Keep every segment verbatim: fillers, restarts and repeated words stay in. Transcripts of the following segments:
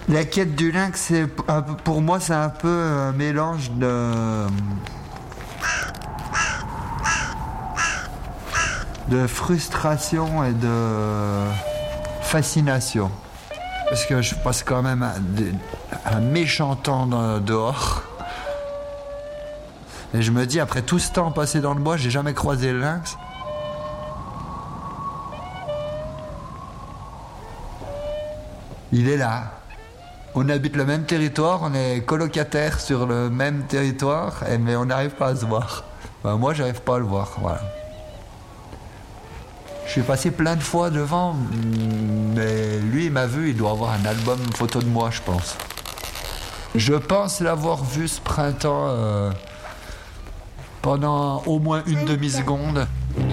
La quête du lynx, c'est, pour moi, c'est un peu un mélange de... de frustration et de fascination. Parce que je passe quand même un, un méchant temps dans, dehors. Et je me dis, après tout ce temps passé dans le bois, j'ai jamais croisé le lynx. Il est là. On habite le même territoire, on est colocataires sur le même territoire, mais on n'arrive pas à se voir. Enfin, moi, j'arrive pas à le voir, voilà. Je suis passé plein de fois devant, mais lui, il m'a vu, il doit avoir un album photo de moi, je pense. Je pense l'avoir vu ce printemps euh, pendant au moins une demi-seconde.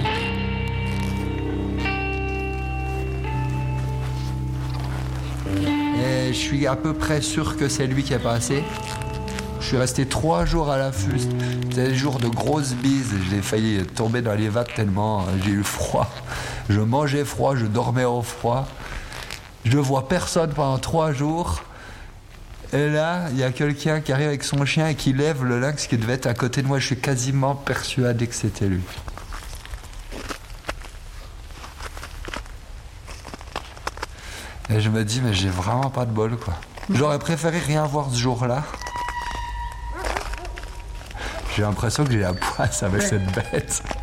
Et je suis à peu près sûr que c'est lui qui est passé. Je suis resté trois jours à l'affût. C'était des jours de grosses bises. J'ai failli tomber dans les vagues tellement j'ai eu froid. Je mangeais froid, je dormais au froid. Je vois personne pendant trois jours. Et là, il y a quelqu'un qui arrive avec son chien et qui lève le lynx qui devait être à côté de moi. Je suis quasiment persuadé que c'était lui. Et je me dis, mais j'ai vraiment pas de bol, quoi. J'aurais préféré rien voir ce jour-là. J'ai l'impression que j'ai la poisse avec cette bête.